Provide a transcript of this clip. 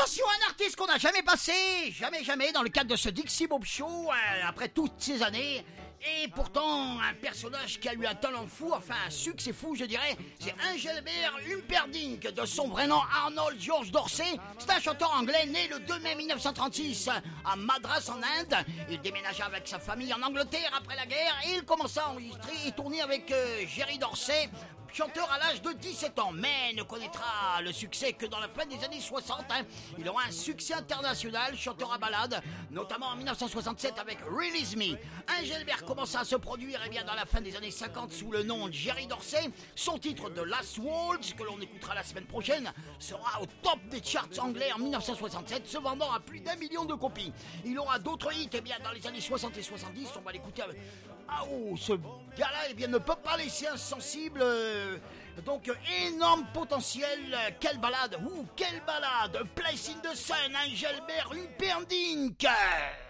Attention, un artiste qu'on n'a jamais passé, jamais, dans le cadre de ce Dixie Bob Show, après toutes ces années. Et pourtant, un personnage qui a eu un talent fou, enfin un succès fou, je dirais, c'est Engelbert Humperdinck, de son vrai nom Arnold George Dorsey. C'est un chanteur anglais né le 2 mai 1936 à Madras en Inde. Il déménagea avec sa famille en Angleterre après la guerre et il commença à enregistrer et tourner avec Jerry Dorsey, chanteur à l'âge de 17 ans, mais ne connaîtra le succès que dans la fin des années 60. Il aura un succès international, chanteur à ballade, notamment en 1967 avec Release Me. Engelbert commença à se produire dans la fin des années 50 sous le nom de Jerry Dorsey. Son titre de Last Waltz, que l'on écoutera la semaine prochaine, sera au top des charts anglais en 1967, se vendant à plus d'1 million de copies. Il aura d'autres hits dans les années 60 et 70, on va l'écouter avec... Ah oh, ce gars-là ne peut pas laisser insensible. Donc énorme potentiel. Quelle balade, quelle balade. Place in the Sun, Engelbert Humperdinck.